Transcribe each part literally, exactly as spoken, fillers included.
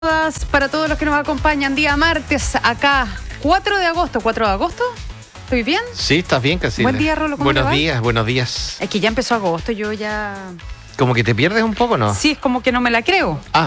todas, para todos los que nos acompañan, día martes, acá, cuatro de agosto. ¿cuatro de agosto? ¿Estoy bien? Sí, estás bien, Casilda. Buen día, Rolo, ¿cómo Buenos te va? días, buenos días. Es que ya empezó agosto, yo ya... ¿Como que te pierdes un poco, no? Sí, es como que no me la creo. Ah,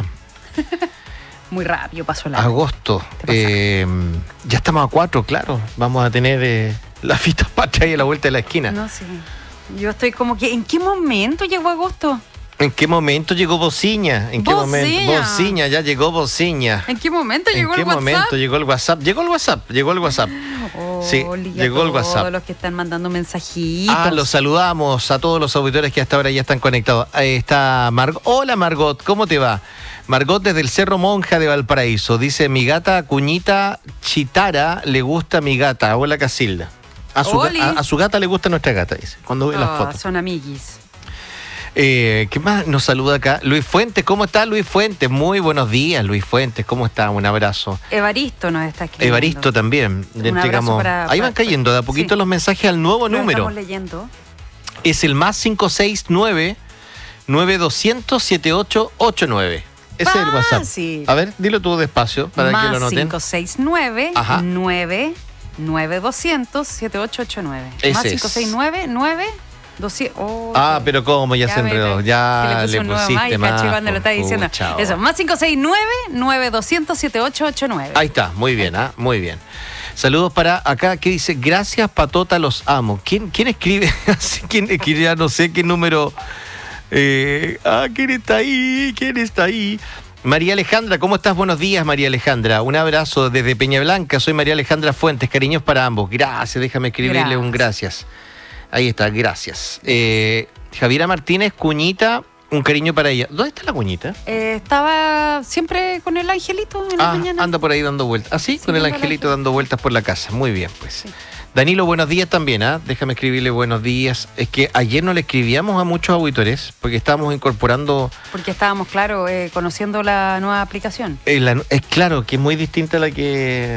Muy rápido pasó la... agosto. Te pasa. Eh, ya estamos a cuatro, claro. Vamos a tener eh, las fiestas patrias ahí a la vuelta de la esquina. No sé. Yo estoy como que... ¿En qué momento llegó agosto? ¿En qué momento llegó Bociña? ¿En qué momento? Bociña. Bociña, ya llegó Bociña. ¿En qué momento ¿En llegó qué el WhatsApp? momento llegó el WhatsApp? Llegó el WhatsApp, llegó el WhatsApp. Sí, Hola, y a llegó el todos WhatsApp. los que están mandando mensajitos. Ah, los saludamos a todos los auditores que hasta ahora ya están conectados. Ahí está Margot. Hola Margot, ¿cómo te va? Margot desde el Cerro Monja de Valparaíso. Dice, mi gata Cuñita Chitara le gusta mi gata. Hola Casilda. A su, Oli. a, a su gata le gusta nuestra gata, dice, cuando ve las Ah, fotos. son amiguis. Eh, ¿Qué más nos saluda acá? Luis Fuentes, ¿cómo está Luis Fuentes? Muy buenos días, Luis Fuentes, ¿cómo está? Un abrazo. Evaristo nos está escribiendo. Evaristo también. Le Un entregamos. abrazo para- Ahí van para- cayendo de a poquito sí. los mensajes al nuevo Lo número. estamos leyendo. Es el más cinco seis nueve, nueve dos cero cero, siete ocho ocho nueve. Ese es el WhatsApp. Fácil. A ver, dilo tú despacio para que lo Más noten. cinco seis nueve, Ajá. nueve nueve doscientos, siete ocho ocho nueve. Ese Más es. cinco seis nueve, nueve doscientos. Oh, Ah, pero cómo, ya, ya se me- enredó. que Ya le, le, puso un nuevo pusiste más y más. caché cuando lo está diciendo. Pucha, Eso, más cinco seis nueve, nueve doscientos, siete ocho ocho nueve. Ahí está, muy bien, ¿ah? Muy bien. Saludos para acá que dice, gracias Patota, los amo. ¿Quién, quién escribe? ¿Quién escribe? Ya no sé qué número. Eh, ah, ¿quién está ahí? ¿Quién está ahí? María Alejandra, ¿cómo estás? Buenos días, María Alejandra. Un abrazo desde Peña Blanca. Soy María Alejandra Fuentes. Cariños para ambos. Gracias, déjame escribirle Gracias. un gracias. Ahí está, gracias. Eh, Javiera Martínez, Cuñita, un cariño para ella. ¿Dónde está la Cuñita? Eh, estaba siempre con el angelito en la Ah, mañana. anda por ahí dando vueltas. ¿Ah, sí? Sí, Con el anda el angelito ángel. dando vueltas por la casa. Muy bien, pues. Sí. Danilo, buenos días también, ¿ah? Déjame escribirle buenos días. Es que ayer no le escribíamos a muchos auditores porque estábamos incorporando... Porque estábamos, claro, eh, conociendo la nueva aplicación. eh, la- es claro que es muy distinta a la que...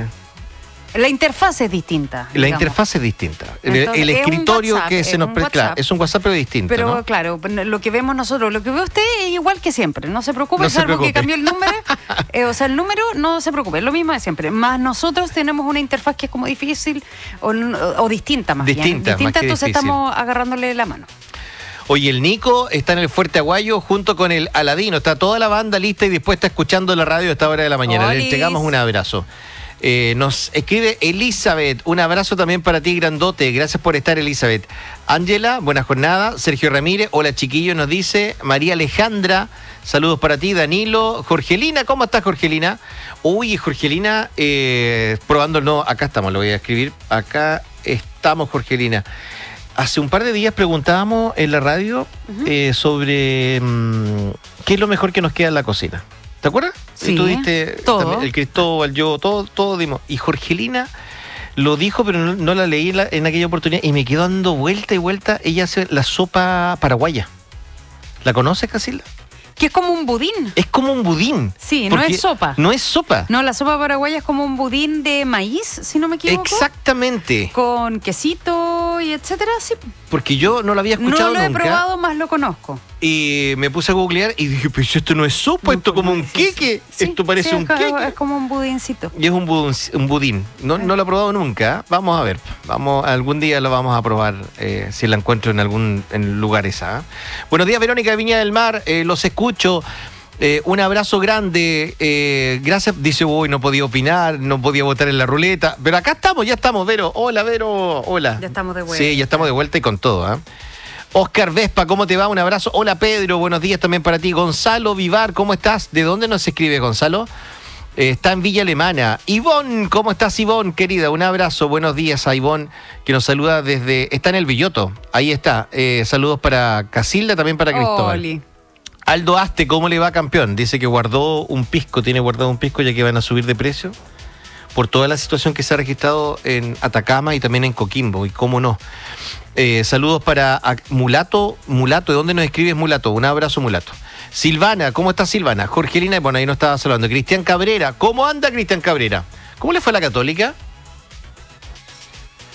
La interfaz es distinta. La digamos. interfaz es distinta. El- Entonces, el es un escritorio WhatsApp, que es se nos... un pre- claro, WhatsApp. es un WhatsApp pero distinto, Pero ¿no? claro, lo que vemos nosotros, lo que ve usted es igual que siempre. No se preocupe, No se salvo preocupe. que cambió el número. eh, o sea, el número no se preocupe, es lo mismo de siempre. Más nosotros tenemos una interfaz que es como difícil o, o distinta más Distinta, bien. más Distinta, que entonces difícil. estamos agarrándole la mano. Oye, el Nico está en el Fuerte Aguayo junto con el Aladino. Está toda la banda lista y dispuesta escuchando la radio a esta hora de la mañana. Le Olis. entregamos un abrazo. Eh, nos escribe Elizabeth, un abrazo también para ti, grandote. Gracias por estar, Elizabeth. Ángela, buena jornada. Sergio Ramírez, hola chiquillo, nos dice. María Alejandra, saludos para ti. Danilo, Jorgelina, ¿cómo estás, Jorgelina? Uy, Jorgelina, eh, probando el nuevo. Acá estamos, lo voy a escribir. Acá estamos, Jorgelina. Hace un par de días preguntábamos en la radio eh, sobre mm, qué es lo mejor que nos queda en la cocina. ¿Te acuerdas? Sí, Y tú diste todo. también, el Cristóbal, yo, todo, todo dimos. Y Jorgelina lo dijo, pero no, no la leí en, la- en aquella oportunidad y me quedó dando vuelta y vuelta. Ella hace la sopa paraguaya. ¿La conoces, Casilda? Que es como un budín. Es como un budín. Sí, no Porque es sopa. No es sopa. No, la sopa paraguaya es como un budín de maíz, si no me equivoco. Exactamente. Con quesito y etcétera. Sí. Porque yo no lo había escuchado No lo he nunca. probado, más lo conozco. Y me puse a googlear y dije, pero si esto no es sopa, esto como un Sí, sí, queque. sí. Esto parece Sí, un es co- queque. Es como un budincito. Y es un, budín- un budín. No, no lo he probado nunca. ¿eh? Vamos a ver. Vamos, algún día lo vamos a probar eh, si la encuentro en algún en lugar esa. ¿eh? Buenos días, Verónica de Viña del Mar. Eh, los escucho. Eh, un abrazo grande. Eh, gracias. Dice, uy, no podía opinar, no podía votar en la ruleta. Pero acá estamos, ya estamos, Vero. Hola, Vero. Hola. Ya estamos de vuelta. Sí, ya estamos de vuelta y con todo. ¿eh? Oscar Vespa, ¿cómo te va? Un abrazo. Hola, Pedro. Buenos días también para ti. Gonzalo Vivar, ¿cómo estás? ¿De dónde nos escribe, Gonzalo? Eh, está en Villa Alemana. Ivonne, ¿cómo estás, Ivonne, querida? Un abrazo, buenos días a Ivonne, que nos saluda desde... Está en el Villoto, ahí está. Eh, saludos para Casilda, también para Cristóbal. Oli. Aldo Aste, ¿cómo le va, campeón? Dice que guardó un pisco, tiene guardado un pisco ya que van a subir de precio por toda la situación que se ha registrado en Atacama y también en Coquimbo, y cómo no. Eh, saludos para a- Mulato, Mulato, ¿de dónde nos escribes, Mulato? Un abrazo, Mulato. Silvana, ¿cómo está Silvana? Jorgelina, bueno, ahí nos estaba saludando. Cristian Cabrera, ¿cómo anda Cristian Cabrera? ¿Cómo le fue a la Católica?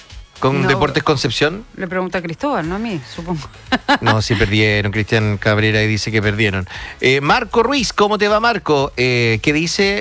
con No. Deportes Concepción. Le pregunta a Cristóbal, no a mí, supongo. No, sí perdieron. Cristian Cabrera dice que perdieron. Eh, Marco Ruiz, ¿cómo te va, Marco? Eh, ¿Qué dice?